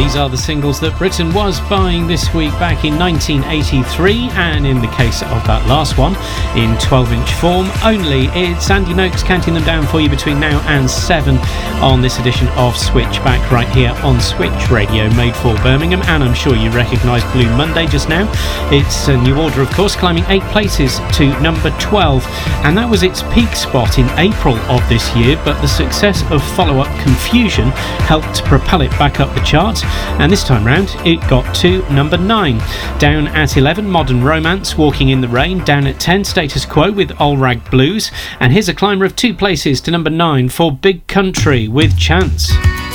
These are the singles that Britain was buying this week back in 1983, and in the case of that last one, in 12-inch form only. It's Andy Noakes counting them down for you between now and 7 on this edition of Switchback right here on Switch Radio, made for Birmingham. And I'm sure you recognise Blue Monday just now. It's a new order, of course, climbing 8 places to number 12, and that was its peak spot in April of this year, but the success of follow-up Confusion helped propel it back up the charts, and this time round it got to number 9. Down at 11, Modern Romance, Walking in the Rain. Down at 10, Status Quo with Old Rag Blues. And here's a climber of 2 places to number 9 for Big Country with Chance.